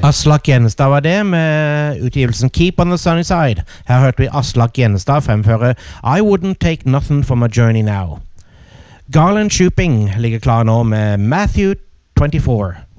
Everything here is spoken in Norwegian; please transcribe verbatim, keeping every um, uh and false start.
Aslak Gjenstad var det med utgivelsen Keep on the Sunny Side. Her hørte vi Aslak Gjenstad fremføre I Wouldn't Take Nothing for My Journey Now. Garland Shooping ligger klar nå med Matthew twenty-four.